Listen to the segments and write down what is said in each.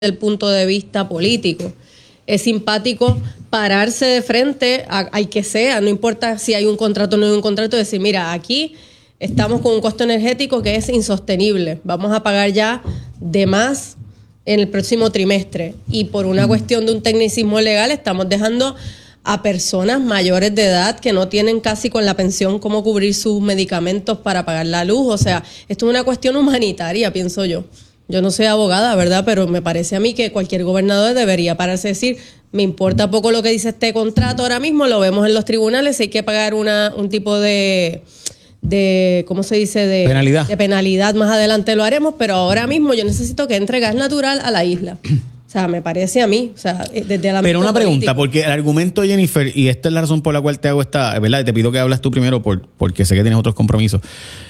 el punto de vista político. Es simpático pararse de frente al que sea, no importa si hay un contrato o no hay un contrato, decir, mira, aquí estamos con un costo energético que es insostenible, vamos a pagar ya de más en el próximo trimestre. Y por una cuestión de un tecnicismo legal estamos dejando a personas mayores de edad que no tienen casi con la pensión cómo cubrir sus medicamentos para pagar la luz. O sea, esto es una cuestión humanitaria, pienso yo. Yo no soy abogada, ¿verdad? Pero me parece a mí que cualquier gobernador debería pararse a decir, me importa poco lo que dice este contrato ahora mismo, lo vemos en los tribunales, si hay que pagar un tipo de ¿cómo se dice? De penalidad más adelante lo haremos, pero ahora mismo yo necesito que entre gas natural a la isla. O sea, me parece a mí, o sea, desde la... Pero una pregunta, porque el argumento, Jennifer, y esta es la razón por la cual te hago esta, ¿verdad? Te pido que hablas tú primero porque sé que tienes otros compromisos.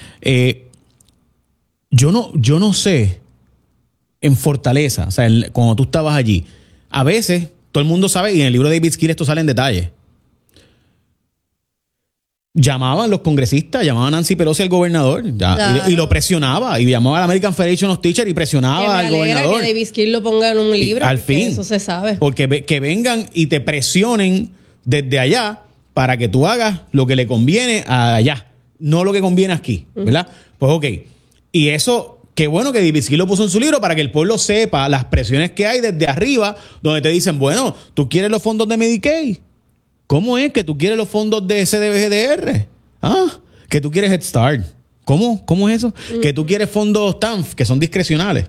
Yo no sé, en Fortaleza, o sea, cuando tú estabas allí, a veces todo el mundo sabe, y en el libro de David Skill esto sale en detalle. Llamaban los congresistas, llamaban a Nancy Pelosi al gobernador claro. y lo presionaba, y llamaba a la American Federation of Teachers y presionaba al gobernador. Que David Skill lo ponga en un libro, al fin, eso se sabe. Porque que vengan y te presionen desde allá para que tú hagas lo que le conviene allá, no lo que conviene aquí, ¿verdad? Pues ok, y eso... Qué bueno que David Skill lo puso en su libro para que el pueblo sepa las presiones que hay desde arriba, donde te dicen, bueno, ¿tú quieres los fondos de Medicaid? ¿Cómo es que tú quieres los fondos de CDBGDR? ¿Ah? ¿Que tú quieres Head Start? ¿Cómo es eso? Que tú quieres fondos TANF, que son discrecionales.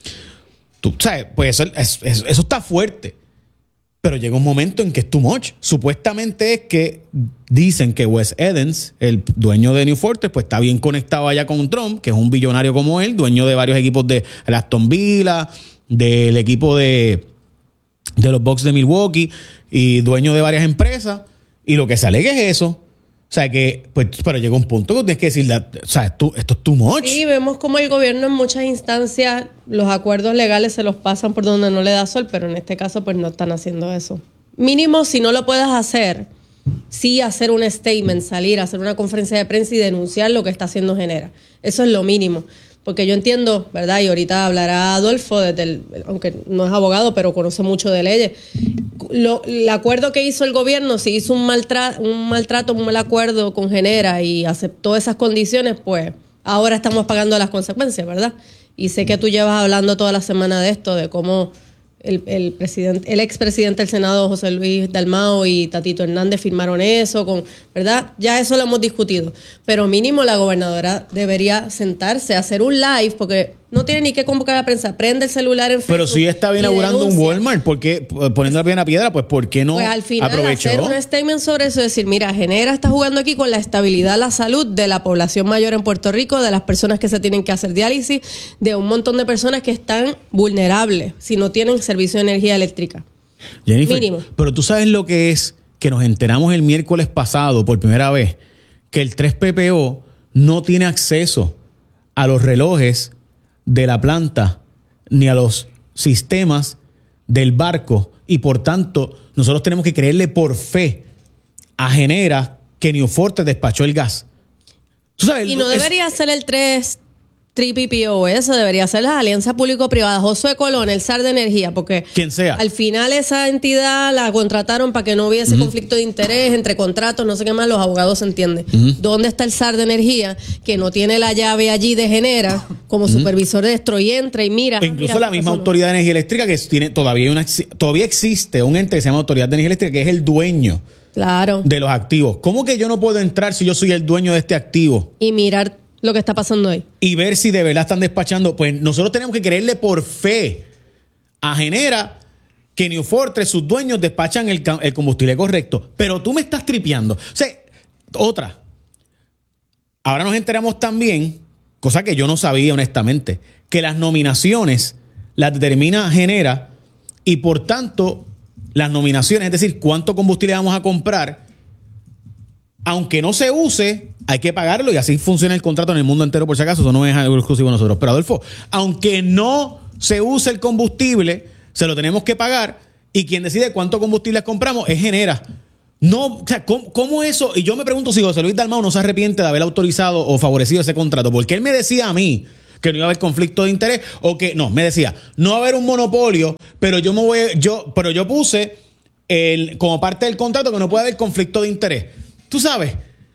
Tú sabes, pues eso está fuerte. Pero llega un momento en que es too much. Supuestamente es que dicen que Wes Edens, el dueño de New Fortress, pues está bien conectado allá con Trump, que es un billonario como él, dueño de varios equipos de Aston Villa, del equipo de los Bucks de Milwaukee y dueño de varias empresas. Y lo que se alega es eso. O sea que, pues, pero llega un punto que tienes que decir, o sea, esto es too much. Sí, vemos como el gobierno en muchas instancias, los acuerdos legales se los pasan por donde no le da sol, pero en este caso, pues no están haciendo eso. Mínimo, si no lo puedes hacer, sí hacer un statement, salir, hacer una conferencia de prensa y denunciar lo que está haciendo Genera. Eso es lo mínimo. Porque yo entiendo, ¿verdad? Y ahorita hablará Adolfo, aunque no es abogado, pero conoce mucho de leyes. El acuerdo que hizo el gobierno, si hizo un mal acuerdo con Genera y aceptó esas condiciones, pues ahora estamos pagando las consecuencias, ¿verdad? Y sé que tú llevas hablando toda la semana de esto, de cómo el expresidente del Senado, José Luis Dalmau, y Tatito Hernández firmaron eso, ¿verdad? Ya eso lo hemos discutido. Pero mínimo la gobernadora debería sentarse, hacer un live, porque no tiene ni que convocar a la prensa. Prende el celular en Facebook. Pero si estaba inaugurando un Walmart, ¿por qué poniendo la piedra a piedra? Pues ¿por qué no pues al final aprovechó? Hacer un statement sobre eso, decir, mira, Genera está jugando aquí con la estabilidad, la salud de la población mayor en Puerto Rico, de las personas que se tienen que hacer diálisis, de un montón de personas que están vulnerables si no tienen servicio de energía eléctrica. Jennifer, mínimo. Pero tú sabes lo que es que nos enteramos el miércoles pasado por primera vez que el 3PPO no tiene acceso a los relojes de la planta ni a los sistemas del barco, y por tanto nosotros tenemos que creerle por fe a Genera que New Fortress despachó el gas. ¿Tú sabes? Y no debería ser el 3PPO, eso debería ser la alianza público-privada. Josué Colón, el zar de energía, porque quien sea. Al final esa entidad la contrataron para que no hubiese conflicto de interés entre contratos, no sé qué más, los abogados se entienden. ¿Dónde está el zar de energía que no tiene la llave allí de Genera como supervisor de esto y entra y mira? Incluso la misma Autoridad de Energía Eléctrica que tiene todavía existe un ente que se llama Autoridad de Energía Eléctrica que es el dueño de los activos. ¿Cómo que yo no puedo entrar si yo soy el dueño de este activo? Y mirar lo que está pasando ahí. Y ver si de verdad están despachando. Pues nosotros tenemos que creerle por fe a Genera que New Fortress, sus dueños, despachan el combustible correcto. Pero tú me estás tripeando. O sea, otra. Ahora nos enteramos también, cosa que yo no sabía honestamente, que las nominaciones las determina Genera y por tanto las nominaciones, es decir, cuánto combustible vamos a comprar, aunque no se use, hay que pagarlo, y así funciona el contrato en el mundo entero, por si acaso. Eso no es algo exclusivo de nosotros. Pero Adolfo, aunque no se use el combustible, se lo tenemos que pagar, y quien decide cuánto combustible compramos es Genera. No, o sea, ¿cómo eso? Y yo me pregunto si José Luis Dalmau no se arrepiente de haber autorizado o favorecido ese contrato, porque él me decía a mí que no iba a haber conflicto de interés, o que, no, me decía, no va a haber un monopolio, pero yo puse como parte del contrato que no puede haber conflicto de interés. Tú sabes,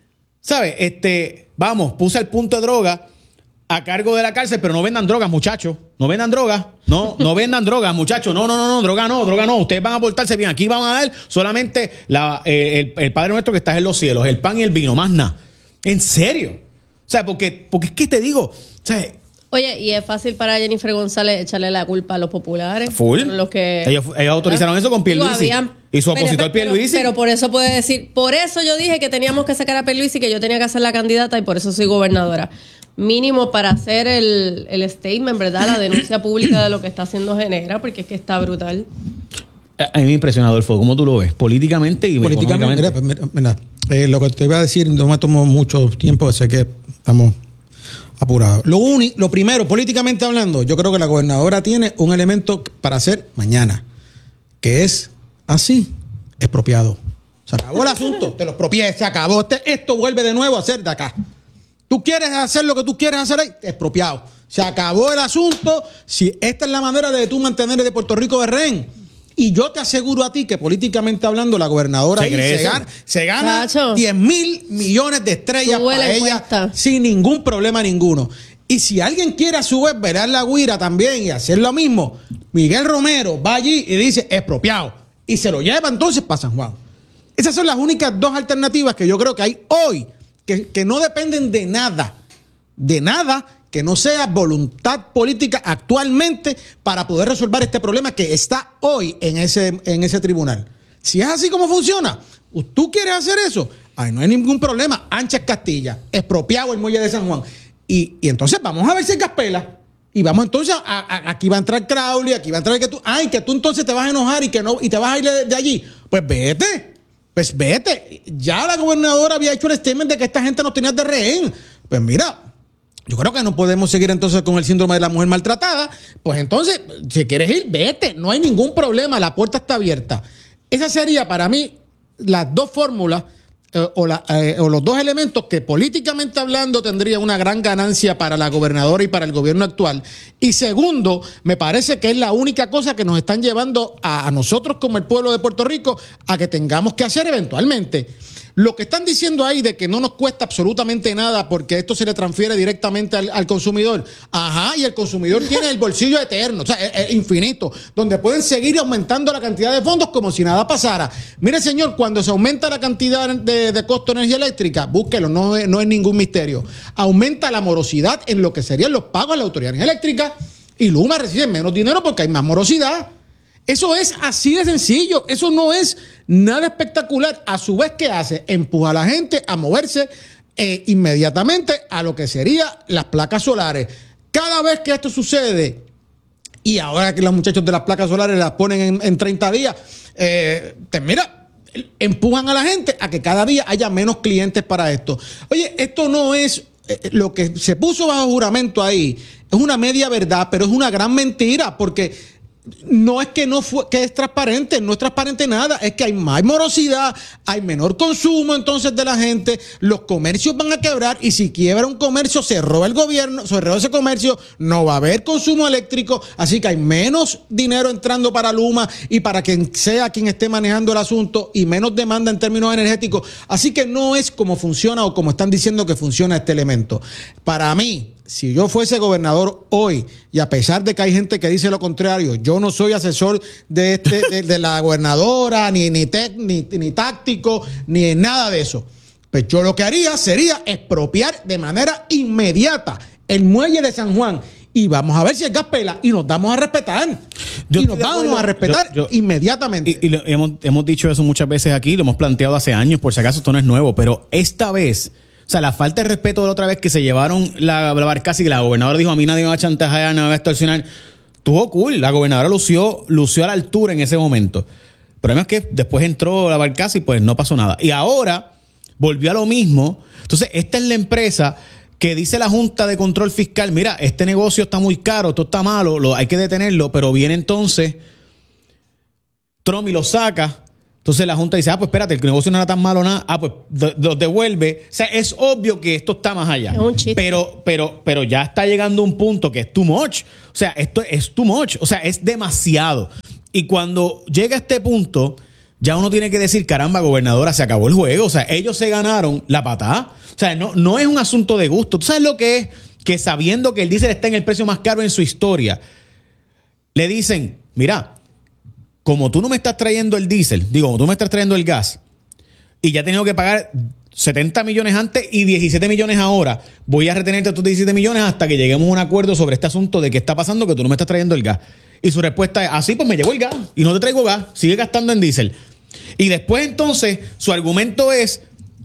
puse el punto de droga a cargo de la cárcel, pero no vendan drogas, muchachos. No vendan drogas. No vendan drogas, muchachos. No, droga no. Ustedes van a portarse bien. Aquí vamos a dar solamente el Padre Nuestro que está en los cielos, el pan y el vino, más nada. En serio. O sea, porque es que te digo, o sea, oye, y es fácil para Jennifer González echarle la culpa a los populares. Full. Los que, ellos autorizaron eso con Pierluisi. Y su opositor Pierluisi. Pero por eso puede decir, por eso yo dije que teníamos que sacar a Pierluisi, que yo tenía que hacer la candidata y por eso soy gobernadora. Mínimo para hacer el statement, ¿verdad? La denuncia pública de lo que está haciendo Genera, porque es que está brutal. A mí me impresiona, Adolfo, ¿cómo tú lo ves? Políticamente y económicamente. Mira, lo que te iba a decir no me tomó mucho tiempo, sé que estamos apurados. Lo primero, políticamente hablando, yo creo que la gobernadora tiene un elemento para hacer mañana, que es así, expropiado. Se acabó el asunto, te lo expropié, se acabó. Esto vuelve de nuevo a ser de acá. Tú quieres hacer lo que tú quieres hacer ahí, expropiado. Se acabó el asunto. Si esta es la manera de tú mantener de Puerto Rico de rehén. Y yo te aseguro a ti que políticamente hablando, la gobernadora se gana 10,000 millones de estrellas para ella sin ningún problema ninguno. Y si alguien quiere a su vez verar la guira también y hacer lo mismo, Miguel Romero va allí y dice expropiado. Y se lo lleva entonces para San Juan. Esas son las únicas dos alternativas que yo creo que hay hoy. Que no dependen de nada que no sea voluntad política actualmente para poder resolver este problema que está hoy en ese tribunal. Si es así como funciona, tú quieres hacer eso, no hay ningún problema. Anchas Castilla, expropiado el muelle de San Juan. Y entonces vamos a ver si es Gaspela. Y vamos entonces, aquí va a entrar Crowley, aquí va a entrar que tú entonces te vas a enojar y te vas a ir de allí. Pues vete. Ya la gobernadora había hecho el statement de que esta gente nos tenía de rehén. Pues mira, yo creo que no podemos seguir entonces con el síndrome de la mujer maltratada. Pues entonces, si quieres ir, vete. No hay ningún problema, la puerta está abierta. Esa sería para mí las dos fórmulas o los dos elementos que políticamente hablando tendría una gran ganancia para la gobernadora y para el gobierno actual. Y segundo, me parece que es la única cosa que nos están llevando a nosotros como el pueblo de Puerto Rico a que tengamos que hacer eventualmente. Lo que están diciendo ahí de que no nos cuesta absolutamente nada porque esto se le transfiere directamente al consumidor. Y el consumidor tiene el bolsillo eterno, o sea, infinito, donde pueden seguir aumentando la cantidad de fondos como si nada pasara. Mire, señor, cuando se aumenta la cantidad de costo de energía eléctrica, búsquelo, no es ningún misterio. Aumenta la morosidad en lo que serían los pagos a la Autoridad de Energía Eléctrica y Luma recibe menos dinero porque hay más morosidad. Eso es así de sencillo, eso no es nada espectacular. A su vez, ¿qué hace? Empuja a la gente a moverse inmediatamente a lo que serían las placas solares. Cada vez que esto sucede, y ahora que los muchachos de las placas solares las ponen en 30 días, empujan a la gente a que cada día haya menos clientes para esto. Oye, esto no es lo que se puso bajo juramento ahí, es una media verdad, pero es una gran mentira, porque no es que que es transparente, no es transparente nada, es que hay más morosidad, hay menor consumo entonces de la gente, los comercios van a quebrar y si quiebra un comercio, cerró el gobierno, cerró ese comercio, no va a haber consumo eléctrico, así que hay menos dinero entrando para Luma y para quien sea quien esté manejando el asunto y menos demanda en términos energéticos, así que no es como funciona o como están diciendo que funciona este elemento. Para mí, si yo fuese gobernador hoy, y a pesar de que hay gente que dice lo contrario, yo no soy asesor de la gobernadora, ni táctico, ni en nada de eso. Pues yo lo que haría sería expropiar de manera inmediata el muelle de San Juan. Y vamos a ver si es Gaspela y nos damos a respetar. Inmediatamente. Y hemos dicho eso muchas veces aquí, lo hemos planteado hace años, por si acaso esto no es nuevo, pero esta vez... O sea, la falta de respeto de la otra vez que se llevaron la barcaza y que la gobernadora dijo a mí nadie me va a chantajear, no me va a extorsionar. Estuvo cool. La gobernadora lució a la altura en ese momento. El problema es que después entró la barcaza y pues no pasó nada. Y ahora volvió a lo mismo. Entonces, esta es la empresa que dice la Junta de Control Fiscal, mira, este negocio está muy caro, esto está malo, hay que detenerlo, pero viene entonces Trump y lo saca Entonces la Junta dice, pues espérate, el negocio no era tan malo nada. Pues los devuelve. O sea, es obvio que esto está más allá. Es un chiste. Pero ya está llegando un punto que es too much. O sea, esto es too much. O sea, es demasiado. Y cuando llega a este punto, ya uno tiene que decir, caramba, gobernadora, se acabó el juego. O sea, ellos se ganaron la patada. O sea, no es un asunto de gusto. ¿Tú sabes lo que es? Que sabiendo que el diésel está en el precio más caro en su historia, le dicen, mira, como tú no me estás trayendo el diésel, como tú me estás trayendo el gas, y ya he tenido que pagar 70 millones antes y 17 millones ahora, voy a retenerte estos 17 millones hasta que lleguemos a un acuerdo sobre este asunto de qué está pasando, que tú no me estás trayendo el gas. Y su respuesta es, así pues me llegó el gas y no te traigo gas, sigue gastando en diésel. Y después entonces su argumento es,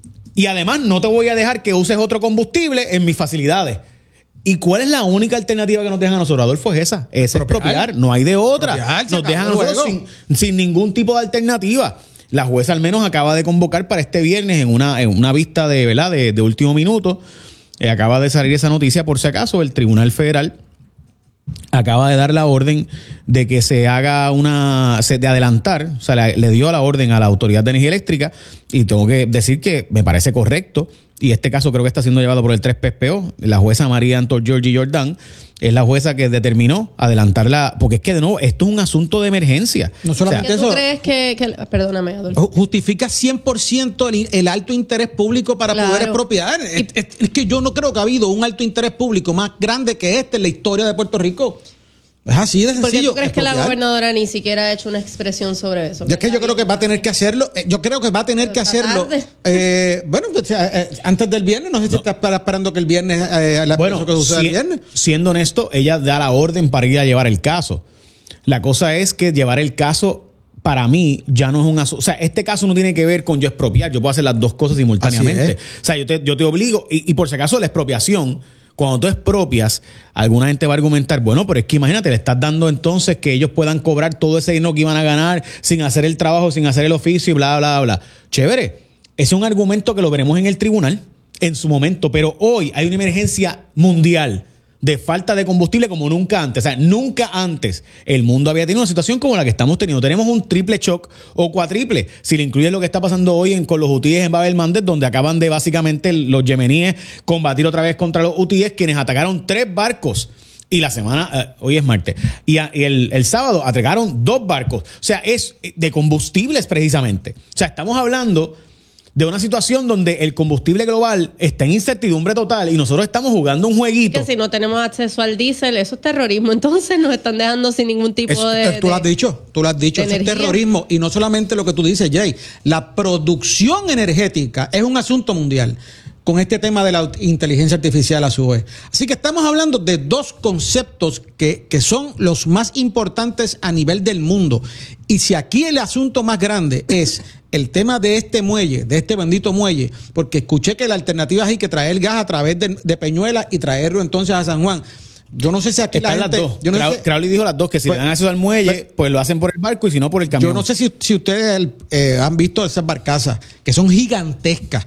y además no te voy a dejar que uses otro combustible en mis facilidades. ¿Y cuál es la única alternativa que nos dejan a nosotros, Adolfo? Es expropiar. No hay de otra. Nos dejan a nosotros sin ningún tipo de alternativa. La jueza al menos acaba de convocar para este viernes en una vista de último minuto. Acaba de salir esa noticia, por si acaso, el Tribunal Federal acaba de dar la orden de que se haga de adelantar, o sea, le dio la orden a la Autoridad de Energía Eléctrica, y tengo que decir que me parece correcto, y este caso creo que está siendo llevado por el 3PPO, la jueza María Antor Giorgi Jordán, es la jueza que determinó adelantarla, porque es que de nuevo, esto es un asunto de emergencia. No solamente ¿Tú eso. crees que perdóname, Adolfo? Justifica 100% el alto interés público para poder expropiar. Es que yo no creo que ha habido un alto interés público más grande que este en la historia de Puerto Rico. Es así de sencillo. ¿Por qué tú crees que la gobernadora ni siquiera ha hecho una expresión sobre eso? Es que yo creo que va a tener que hacerlo. Yo creo que va a tener que hacerlo. Bueno, antes del viernes. No sé si está esperando que el viernes que suceda el viernes. Siendo honesto, ella da la orden para ir a llevar el caso. La cosa es que llevar el caso, para mí, ya no es un asunto. O sea, este caso no tiene que ver con yo expropiar. Yo puedo hacer las dos cosas simultáneamente. O sea, yo te obligo. Y por si acaso, la expropiación, cuando tú expropias, alguna gente va a argumentar, bueno, pero es que imagínate, le estás dando entonces que ellos puedan cobrar todo ese dinero que iban a ganar sin hacer el trabajo, sin hacer el oficio y bla, bla, bla. Chévere. Ese es un argumento que lo veremos en el tribunal en su momento, pero hoy hay una emergencia mundial de falta de combustible como nunca antes. O sea, nunca antes el mundo había tenido una situación como la que estamos teniendo. Tenemos un triple shock o cuatriple, si le incluye lo que está pasando hoy con los hutíes en Bab el Mandeb, donde acaban de básicamente los yemeníes combatir otra vez contra los hutíes, quienes atacaron 3 barcos. Y la semana, hoy es martes, y el sábado atacaron 2 barcos. O sea, es de combustibles precisamente. O sea, estamos hablando de una situación donde el combustible global está en incertidumbre total y nosotros estamos jugando un jueguito. Que si no tenemos acceso al diésel, eso es terrorismo. Entonces nos están dejando sin ningún tipo Tú lo has dicho, eso es terrorismo. Y no solamente lo que tú dices, Jay, la producción energética es un asunto mundial con este tema de la inteligencia artificial a su vez. Así que estamos hablando de 2 conceptos que son los más importantes a nivel del mundo. Y si aquí el asunto más grande es el tema de este muelle, de este bendito muelle, porque escuché que la alternativa es hay que traer gas a través de Peñuelas y traerlo entonces a San Juan. Yo no sé si aquí están la gente... las dos. Crowley dijo las dos, que si le dan acceso al muelle, pues lo hacen por el barco y si no por el camión. Yo no sé si ustedes han visto esas barcazas, que son gigantescas.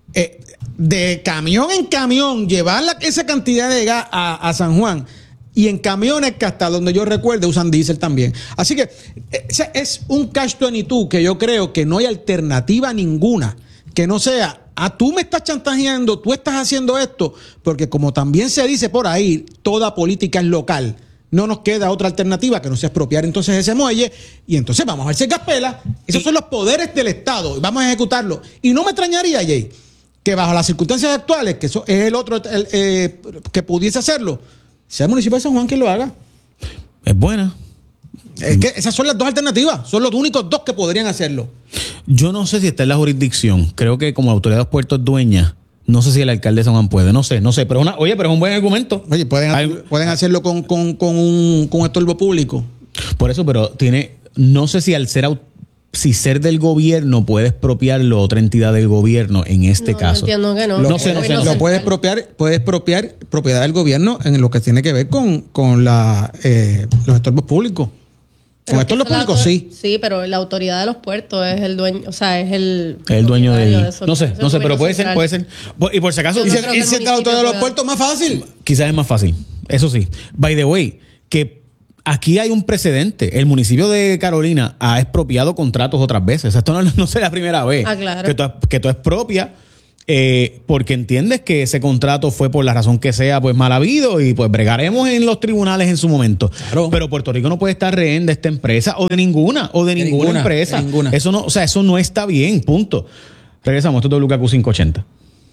De camión en camión, llevar esa cantidad de gas a San Juan, y en camiones que hasta donde yo recuerde usan diésel también. Así que es un catch-22 que yo creo que no hay alternativa ninguna que no sea, tú me estás chantajeando, tú estás haciendo esto, porque como también se dice por ahí, toda política es local. No nos queda otra alternativa que no sea expropiar entonces ese muelle, y entonces vamos a ver si gas pela. Esos son los poderes del Estado y vamos a ejecutarlo. Y no me extrañaría, Jay, que bajo las circunstancias actuales, que eso es el otro que pudiese hacerlo, sea el municipio de San Juan quien lo haga. Es buena. Es que esas son las 2 alternativas. Son los únicos 2 que podrían hacerlo. Yo no sé si está en la jurisdicción. Creo que como la autoridad de los puertos es dueña, no sé si el alcalde de San Juan puede. No sé. Pero es un buen argumento. Oye, pueden hacerlo con un estorbo público. Por eso, pero no sé si al ser del gobierno puede expropiarlo otra entidad del gobierno en este caso. No entiendo que no. No sé. Lo puede expropiar propiedad del gobierno en lo que tiene que ver con los estorbos públicos. Con estorbos públicos, sí. Sí, pero la autoridad de los puertos es el dueño, o sea, es el dueño del... No sé, pero puede ser. Y por si acaso... ¿Y si es la autoridad de los puertos más fácil? Quizás es más fácil, eso sí. By the way, que aquí hay un precedente. El municipio de Carolina ha expropiado contratos otras veces. Esto no será la primera vez claro. que tú expropias porque entiendes que ese contrato fue por la razón que sea pues mal habido y pues bregaremos en los tribunales en su momento. Claro. Pero Puerto Rico no puede estar rehén de esta empresa o de ninguna empresa. De ninguna. Eso no está bien, punto. Regresamos, esto es WKQ 580.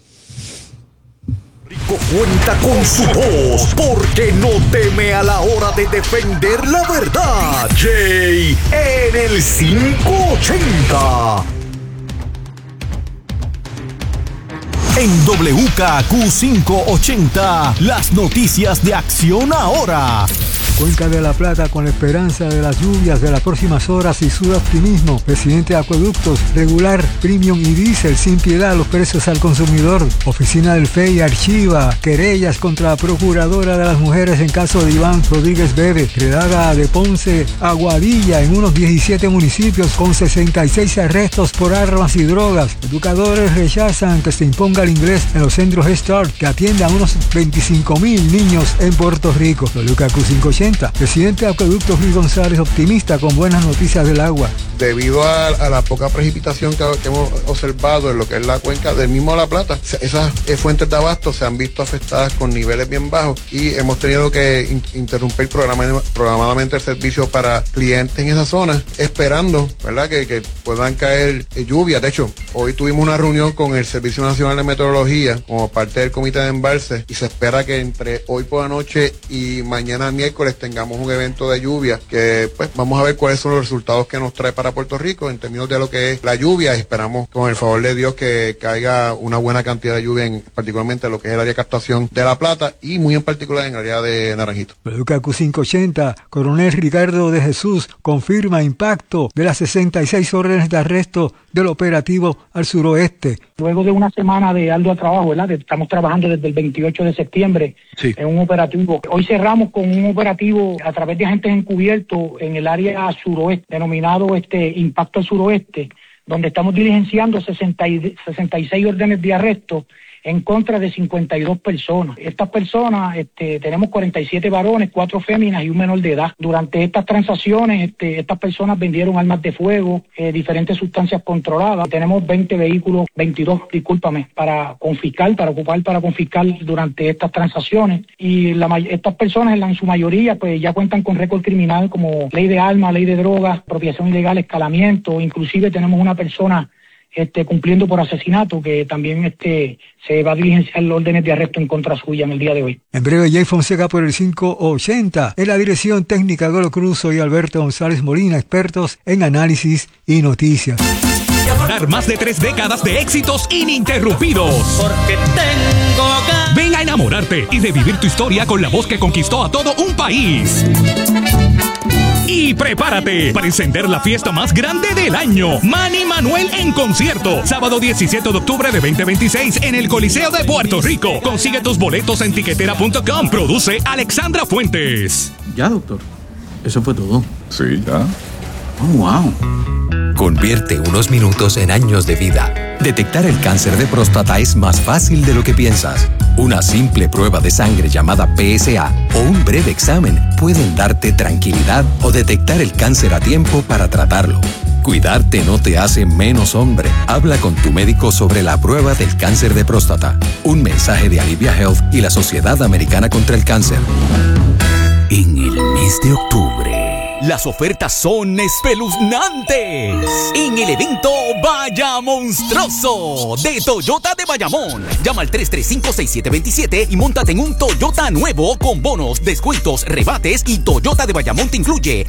Cuenta con su voz porque no teme a la hora de defender la verdad. Jay en el 580. En WKQ 580, las noticias de Acción Ahora. Cuenca de la Plata, con la esperanza de las lluvias de las próximas horas y su optimismo. Presidente de Acueductos, regular, premium y diésel, sin piedad los precios al consumidor. Oficina del FEI archiva querellas contra la Procuradora de las Mujeres en caso de Iván Rodríguez Bebe. Redada de Ponce, Aguadilla, en unos 17 municipios con 66 arrestos por armas y drogas. Educadores rechazan que se imponga el inglés en los centros Head Start, que atiende a unos 25,000 niños en Puerto Rico. WKQ 580. Presidente de Acueductos Luis González, optimista con buenas noticias del agua. Debido a la poca precipitación que hemos observado en lo que es la cuenca del mismo La Plata, esas fuentes de abasto se han visto afectadas con niveles bien bajos y hemos tenido que interrumpir programadamente el servicio para clientes en esa zona, esperando, ¿verdad?, que puedan caer lluvias. De hecho, hoy tuvimos una reunión con el Servicio Nacional de Meteorología como parte del Comité de Embalse y se espera que entre hoy por la noche y mañana miércoles tengamos un evento de lluvia que pues vamos a ver cuáles son los resultados que nos trae para Puerto Rico en términos de lo que es la lluvia. Esperamos con el favor de Dios que caiga una buena cantidad de lluvia particularmente en lo que es el área de captación de La Plata y muy en particular en el área de Naranjito. WKQ 580, Coronel Ricardo de Jesús confirma impacto de las 66 órdenes de arresto del operativo al suroeste. Luego de una semana de arduo trabajo, ¿verdad? Estamos trabajando desde el 28 de septiembre en un operativo. Hoy cerramos con un operativo a través de agentes encubiertos en el área suroeste, denominado Impacto al Suroeste, donde estamos diligenciando 66 órdenes de arresto en contra de 52 personas. Estas personas, tenemos 47 varones, 4 féminas y un menor de edad. Durante estas transacciones, estas personas vendieron armas de fuego, diferentes sustancias controladas. Tenemos 22 para ocupar para confiscar durante estas transacciones. Y estas personas, en su mayoría, pues ya cuentan con récord criminal como ley de armas, ley de drogas, apropiación ilegal, escalamiento. Inclusive tenemos una persona cumpliendo por asesinato, que también se va a diligenciar órdenes de arresto en contra suya en el día de hoy. En breve, Jay Fonseca por el 580. En la dirección técnica, Golo Cruz y Alberto González Molina, expertos en análisis y noticias. Más de 3 décadas de éxitos ininterrumpidos. Porque tengo ganas. Ven a enamorarte y revivir tu historia con la voz que conquistó a todo un país. Y prepárate para encender la fiesta más grande del año. Manny Manuel en concierto. Sábado 17 de octubre de 2026 en el Coliseo de Puerto Rico. Consigue tus boletos en tiquetera.com. Produce Alexandra Fuentes. Ya, doctor. Eso fue todo. Sí, ya. Oh, wow. Convierte unos minutos en años de vida. Detectar el cáncer de próstata es más fácil de lo que piensas. Una simple prueba de sangre llamada PSA o un breve examen pueden darte tranquilidad o detectar el cáncer a tiempo para tratarlo. Cuidarte no te hace menos hombre. Habla con tu médico sobre la prueba del cáncer de próstata. Un mensaje de Alivia Health y la Sociedad Americana contra el Cáncer. En el mes de octubre, las ofertas son espeluznantes en el evento Vaya Monstruoso de Toyota de Bayamón. Llama al 335-6727 y móntate en un Toyota nuevo con bonos, descuentos, rebates, y Toyota de Bayamón te incluye